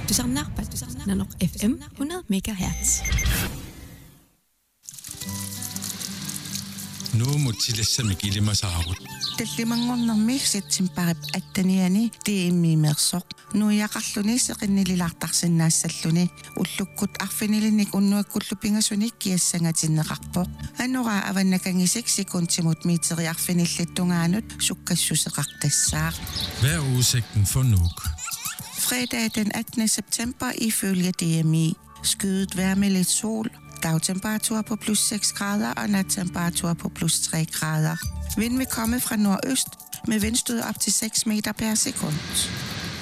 Tusanna Nanok FM 100 MHz. Nu mutilassa kilmasarut. Tallimangornermi sitsimparip attaniani tiimmiimersoq nuiaqarluni seqinnililartarsinnaassalluni ullukkut arfinilinik unnuakkullu kiassangatinneqarpoq anora avannakangisik sekuntimut miiteriarfinillittungaanut sukkassuseqartassaaq. Hvad er udsigten for Nuuk? Fredag den 18. september ifølge DMI. Skyet vejr med lidt sol. Dagtemperatur på plus 6 grader og nattemperatur på plus 3 grader. Vind vil komme fra nordøst med vindstød op til 6 meter per sekund.